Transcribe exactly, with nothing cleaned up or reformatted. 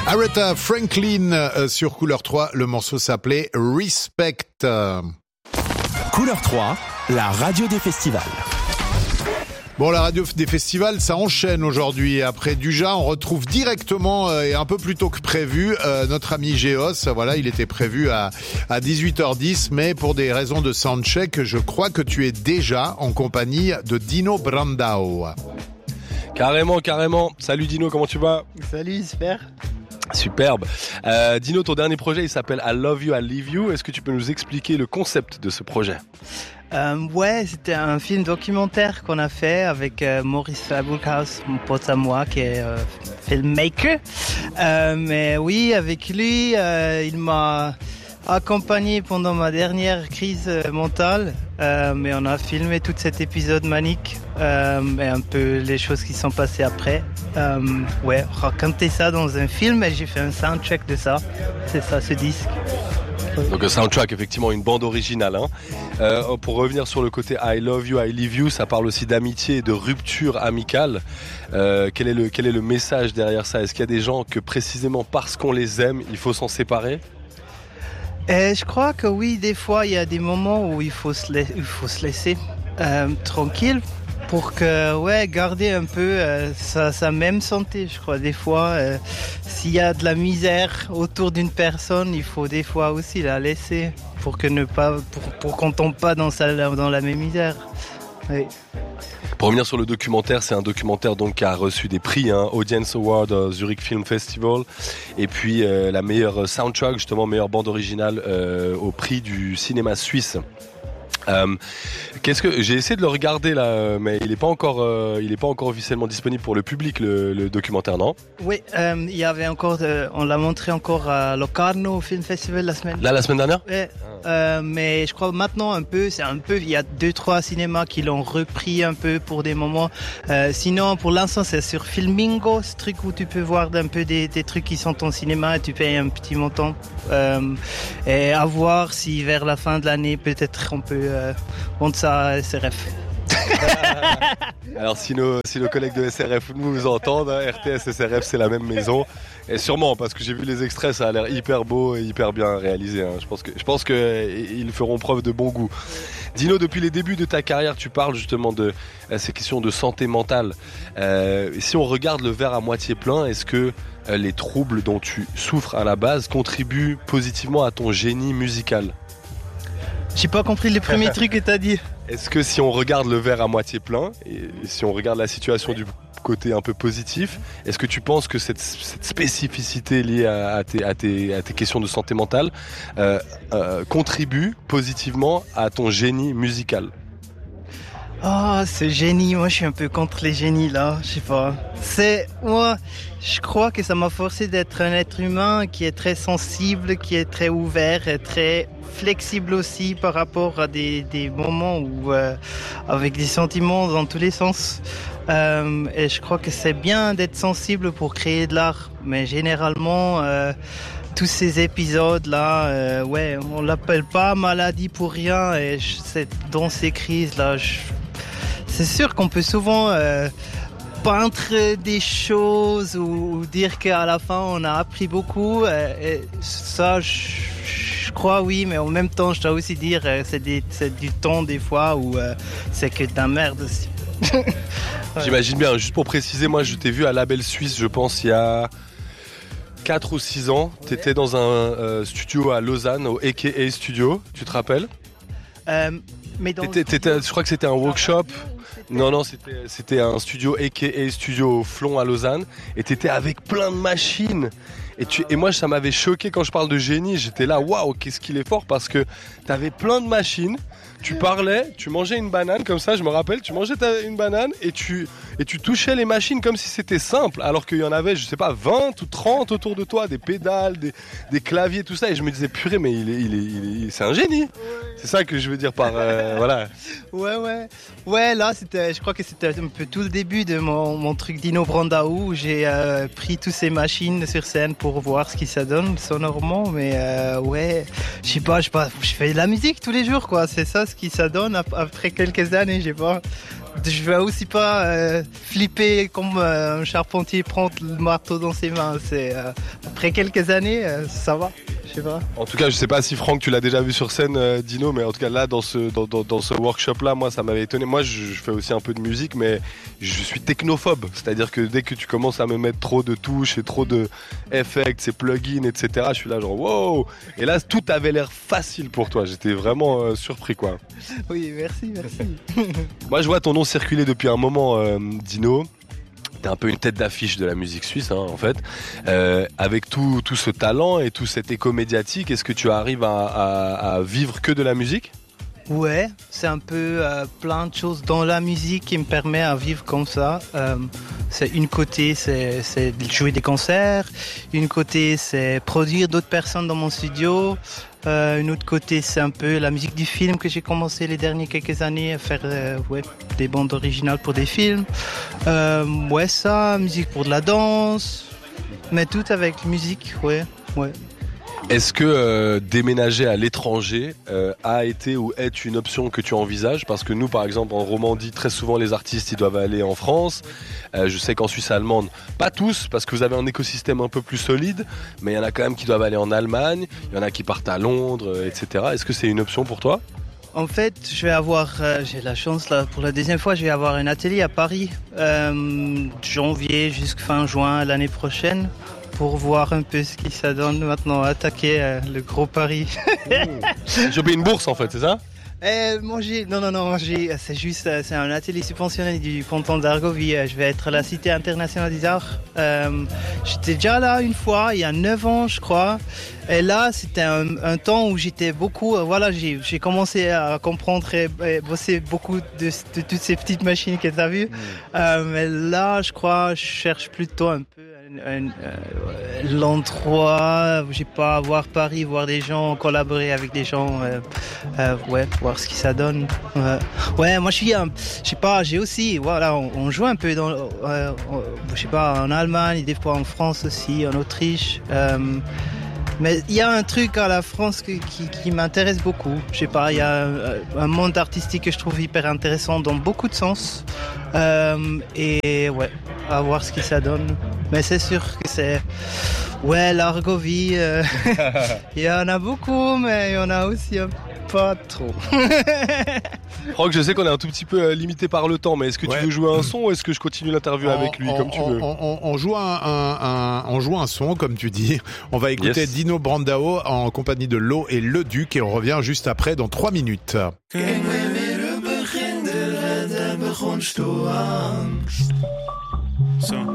Aretha Franklin euh, sur Couleur trois, le morceau s'appelait Respect. Couleur trois, la radio des festivals. Bon, la radio des festivals, ça enchaîne aujourd'hui. Après Duja, on retrouve directement euh, et un peu plus tôt que prévu euh, notre ami Géos. Voilà, il était prévu à, à dix-huit heures dix, mais pour des raisons de soundcheck, je crois que tu es déjà en compagnie de Dino Brandao. Carrément, carrément. Salut Dino, comment tu vas ? Salut, super. Superbe. Euh, Dino, ton dernier projet, il s'appelle I Love You, I Leave You. Est-ce que tu peux nous expliquer le concept de ce projet ? Euh, ouais, c'était un film documentaire qu'on a fait avec euh, Maurice Aboulkhaus, mon pote à moi qui est euh, filmmaker. Euh, mais oui, avec lui, euh, il m'a accompagné pendant ma dernière crise mentale. Euh, mais on a filmé tout cet épisode manique euh, et un peu les choses qui sont passées après. Euh, ouais, raconter ça dans un film et j'ai fait un soundtrack de ça. C'est ça, ce disque. Donc un soundtrack, effectivement, une bande originale. Hein. Euh, pour revenir sur le côté I Love You, I Leave You, ça parle aussi d'amitié et de rupture amicale. Euh, quel est le, quel est le message derrière ça ? Est-ce qu'il y a des gens que précisément parce qu'on les aime, il faut s'en séparer ? Et je crois que oui, des fois, il y a des moments où il faut se, la- il faut se laisser euh, tranquille pour que, ouais, garder un peu euh, sa, sa même santé. Je crois des fois, euh, s'il y a de la misère autour d'une personne, il faut des fois aussi la laisser pour que ne pas, pour, pour qu'on tombe pas dans, sa, dans la même misère. Oui. Pour revenir sur le documentaire, c'est un documentaire donc qui a reçu des prix, hein, Audience Award, euh, Zurich Film Festival, et puis euh, la meilleure soundtrack, justement meilleure bande originale euh, au prix du cinéma suisse. Euh, qu'est-ce que j'ai essayé de le regarder là, mais il n'est pas encore, euh, il est pas encore officiellement disponible pour le public le, le documentaire, non ? Oui, euh, il y avait encore, euh, on l'a montré encore à Locarno Film Festival la semaine. Là, la semaine dernière ? Ouais, euh, mais je crois maintenant un peu, c'est un peu, il y a deux trois cinémas qui l'ont repris un peu pour des moments. Euh, sinon, pour l'instant, c'est sur Filmingo, ce truc où tu peux voir un peu des, des trucs qui sont en cinéma et tu payes un petit montant. Euh, et à voir si vers la fin de l'année, peut-être on peut euh, vendre ça à S R F. Alors si nos, si nos collègues de S R F nous entendent, hein, R T S, S R F c'est la même maison, et sûrement parce que j'ai vu les extraits, ça a l'air hyper beau et hyper bien réalisé, hein. Je pense que, je pense que ils feront preuve de bon goût. Dino, depuis les débuts de ta carrière, tu parles justement de euh, ces questions de santé mentale. Euh, si on regarde le verre à moitié plein, est-ce que euh, les troubles dont tu souffres à la base contribuent positivement à ton génie musical ? J'ai pas compris le premier truc que t'as dit. Est-ce que si on regarde le verre à moitié plein, et si on regarde la situation du côté un peu positif, est-ce que tu penses que cette, cette spécificité liée à, à, tes, à, tes, à tes questions de santé mentale euh, euh, contribue positivement à ton génie musical ? Oh, ce génie, moi je suis un peu contre les génies là, je sais pas. C'est, moi, je crois que ça m'a forcé d'être un être humain qui est très sensible, qui est très ouvert et très flexible aussi par rapport à des, des moments où, euh, avec des sentiments dans tous les sens. Euh, et je crois que c'est bien d'être sensible pour créer de l'art, mais généralement, euh, tous ces épisodes-là, euh, ouais, on l'appelle pas maladie pour rien. Et je, c'est dans ces crises-là, je, c'est sûr qu'on peut souvent euh, peindre des choses ou, ou dire qu'à la fin on a appris beaucoup. Euh, et ça, je, je crois oui, mais en même temps, je dois aussi dire euh, c'est, des, c'est du temps des fois où euh, c'est que de la merde aussi. Ouais. J'imagine bien. Juste pour préciser, moi, je t'ai vu à Label Suisse, je pense, il y a quatre ou six ans. Tu étais dans un euh, studio à Lausanne, au A K A Studio, tu te rappelles ? euh, mais dans t'étais, t'étais, je crois que c'était un workshop. Non, non, c'était, c'était un studio A K A Studio au Flon à Lausanne. Et t'étais avec plein de machines. Et, tu, et moi, ça m'avait choqué quand je parle de génie. J'étais là, waouh, qu'est-ce qu'il est fort, parce que t'avais plein de machines. Tu parlais, tu mangeais une banane comme ça, je me rappelle, tu mangeais ta, une banane et tu, et tu touchais les machines comme si c'était simple, alors qu'il y en avait, je sais pas, vingt ou trente autour de toi, des pédales, des, des claviers, tout ça. Et je me disais, purée, mais il est, il est, il est, c'est un génie. C'est ça que je veux dire par, euh, voilà. Ouais, ouais. Ouais, là, c'était, je crois que c'était un peu tout le début de mon, mon truc Dino Brandao, où j'ai euh, pris toutes ces machines sur scène pour voir ce qui ça donne sonorement. Mais euh, ouais, je sais pas, je sais pas, je fais de la musique tous les jours, quoi. C'est ça ce qui ça donne après quelques années, je sais pas. je vais aussi pas euh, flipper comme euh, un charpentier prend le marteau dans ses mains. C'est, euh, après quelques années, euh, ça va. Je sais pas. En tout cas, je sais pas si Franck, tu l'as déjà vu sur scène, euh, Dino, mais en tout cas là, dans ce dans, dans, dans ce workshop-là, moi, ça m'avait étonné. Moi, je, je fais aussi un peu de musique, mais je suis technophobe. C'est-à-dire que dès que tu commences à me mettre trop de touches et trop de effects et plugins, et cetera, je suis là genre wow. Et là, tout avait l'air facile pour toi. J'étais vraiment euh, surpris, quoi. Oui, merci, merci. Moi, je vois ton nom circuler depuis un moment, euh, Dino. T'es un peu une tête d'affiche de la musique suisse, hein, en fait. Euh, avec tout, tout ce talent et tout cet écho médiatique, est-ce que tu arrives à, à, à vivre que de la musique ? Ouais, c'est un peu euh, plein de choses dans la musique qui me permet à vivre comme ça. Euh, c'est une côté, c'est, c'est jouer des concerts. Une côté, c'est produire d'autres personnes dans mon studio. Euh, une autre côté, c'est un peu la musique du film que j'ai commencé les dernières quelques années à faire euh, ouais, des bandes originales pour des films. Euh, ouais, ça, musique pour de la danse. Mais tout avec musique, ouais, ouais. Est-ce que euh, déménager à l'étranger euh, a été ou est une option que tu envisages ? Parce que nous, par exemple, en Romandie, très souvent, les artistes, ils doivent aller en France. Euh, je sais qu'en Suisse allemande, pas tous, parce que vous avez un écosystème un peu plus solide, mais il y en a quand même qui doivent aller en Allemagne, il y en a qui partent à Londres, euh, et cetera. Est-ce que c'est une option pour toi ? En fait, je vais avoir, euh, j'ai la chance là, pour la deuxième fois, je vais avoir un atelier à Paris, euh, janvier jusqu'à fin juin l'année prochaine, pour voir un peu ce qui ça donne maintenant, attaquer euh, le gros Paris. Choper une bourse en fait, c'est ça ? Euh, moi, j'ai, non, non, non, j'ai, c'est juste, c'est un atelier subventionné du canton d'Argovie. Je vais être à la Cité internationale des arts. Euh, j'étais déjà là une fois, il y a neuf ans, je crois. Et là, c'était un, un temps où j'étais beaucoup, euh, voilà, j'ai, j'ai commencé à comprendre et, et bosser beaucoup de, de toutes ces petites machines que tu as vues. Mmh. Euh, mais là, je crois, je cherche plutôt un peu un, un, euh, l'endroit, je sais pas, voir Paris, voir des gens, collaborer avec des gens, euh, euh, ouais, voir ce que ça donne. Ouais, ouais moi je suis, un, je sais pas, j'ai aussi, voilà, on, on joue un peu dans, euh, je sais pas, en Allemagne, des fois en France aussi, en Autriche. Euh, Mais il y a un truc à la France qui, qui, qui m'intéresse beaucoup. Je sais pas, il y a un, un monde artistique que je trouve hyper intéressant dans beaucoup de sens. Euh, et ouais, à voir ce que ça donne. Mais c'est sûr que c'est... Ouais, l'Argovie, euh, il y en a beaucoup, mais il y en a aussi un pas trop. Franck, je sais qu'on est un tout petit peu limité par le temps, mais est-ce que ouais. tu veux jouer un son ou est-ce que je continue l'interview on, avec lui on, comme tu on, veux on, on, on, joue un, un, un, on joue un son, comme tu dis. On va écouter yes. Dino Brandao en compagnie de Lo et Le Duc et on revient juste après dans trois minutes. So.